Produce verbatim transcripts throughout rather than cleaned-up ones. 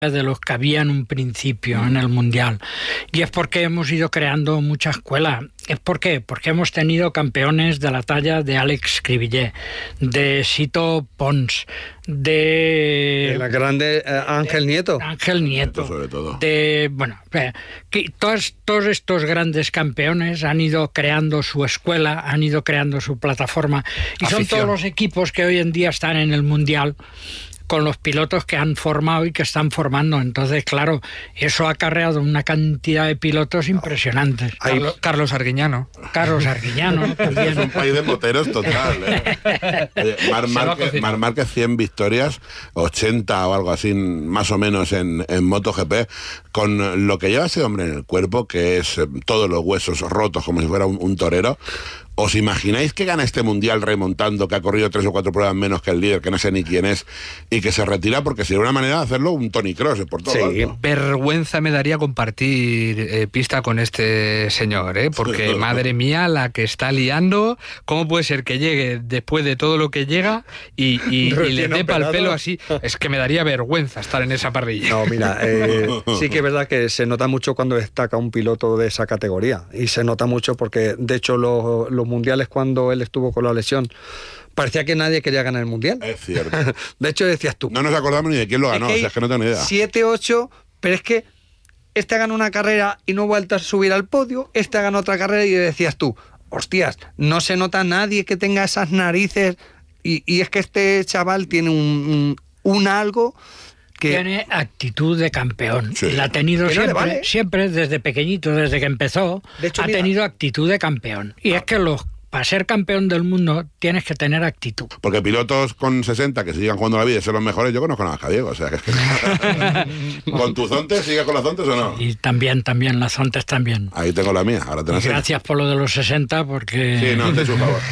de los que había en un principio en el Mundial. Y es porque hemos ido creando mucha escuela. ¿Es por qué? Porque hemos tenido campeones de la talla de Àlex Cribillé, de Sito Pons, de... de la grande eh, Ángel Nieto. Ángel Nieto. Sobre todo. De, bueno, que todos, todos estos grandes campeones han ido creando su escuela, han ido creando su plataforma. Y Afición. Son todos los equipos que hoy en día están en el Mundial, con los pilotos que han formado y que están formando. Entonces, claro, eso ha acarreado una cantidad de pilotos impresionantes. Carlos, Carlos Arguiñano. Carlos Arguiñano también. Es un país de moteros total, ¿eh? Oye, Mar Márquez, Mar Márquez, cien victorias, ochenta o algo así, más o menos en, en MotoGP, con lo que lleva ese hombre en el cuerpo, que es eh, todos los huesos rotos, como si fuera un, un torero. ¿Os imagináis que gana este Mundial remontando, que ha corrido tres o cuatro pruebas menos que el líder, que no sé ni quién es, y que se retira? Porque sería una manera de hacerlo un Tony Cross por todo Sí. alto. Vergüenza me daría compartir eh, pista con este señor, ¿eh? Porque madre mía, la que está liando. ¿Cómo puede ser que llegue después de todo lo que llega y, y, y le dé pa'l pelo así? Es que me daría vergüenza estar en esa parrilla. No, mira, eh, sí que es verdad que se nota mucho cuando destaca un piloto de esa categoría. Y se nota mucho porque, de hecho, los, los mundiales, cuando él estuvo con la lesión, parecía que nadie quería ganar el mundial. Es cierto. De hecho, decías tú. No nos acordamos ni de quién lo ganó, es que o sea, es que no tengo ni idea. siete, ocho, pero es que este ganó una carrera y no ha vuelto a subir al podio, este ganó otra carrera y decías tú, hostias, no se nota nadie que tenga esas narices. Y, y es que este chaval tiene un, un, un algo... que tiene actitud de campeón. Sí. Y la ha tenido Que no le siempre, vale. siempre desde pequeñito, desde que empezó, De hecho, ha mira, tenido actitud de campeón. Y es que los para ser campeón del mundo tienes que tener actitud. Porque pilotos con sesenta que sigan jugando la vida y ser los mejores, yo conozco a Gallego, o sea, que es que... ¿Con tu Zontes? ¿Sigues con las Zontes o no? Y también, también, las Zontes también. Ahí tengo la mía, ahora te la Y sé. gracias por lo de los sesenta, porque... Sí, no, te su favor.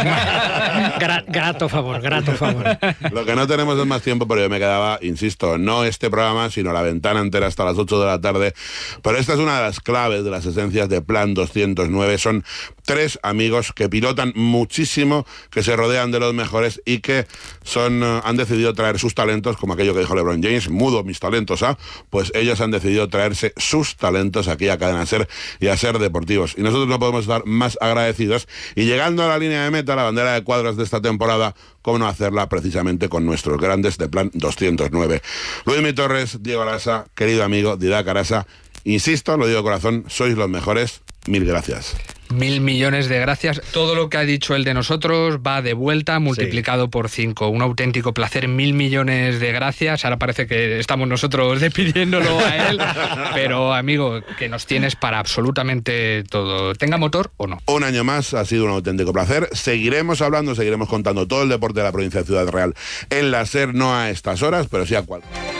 Gra- grato favor, grato favor. Lo que no tenemos es más tiempo, pero yo me quedaba, insisto, no este programa, sino la ventana entera hasta las ocho de la tarde. Pero esta es una de las claves de las esencias de Plan doscientos nueve. Son tres amigos que pilotan muchísimo, que se rodean de los mejores y que son uh, han decidido traer sus talentos, como aquello que dijo LeBron James, mudo mis talentos, ¿ah? Pues ellos han decidido traerse sus talentos aquí a Cadena Ser y a Ser Deportivos. Y nosotros no podemos estar más agradecidos. Y llegando a la línea de meta, la bandera de cuadros de esta temporada, cómo no hacerla precisamente con nuestros grandes de Plan doscientos nueve. Luismi Torres, Diego Arasa, querido amigo Didac Arasa, insisto, lo digo de corazón, sois los mejores. Mil gracias. Mil millones de gracias. Todo lo que ha dicho él de nosotros va de vuelta, multiplicado sí. por cinco. Un auténtico placer. Mil millones de gracias. Ahora parece que estamos nosotros despidiéndolo a él. Pero, amigo, que nos tienes para absolutamente todo. ¿Tenga motor o no? Un año más ha sido un auténtico placer. Seguiremos hablando, seguiremos contando todo el deporte de la provincia de Ciudad Real en la Ser, no a estas horas, pero sí a cual.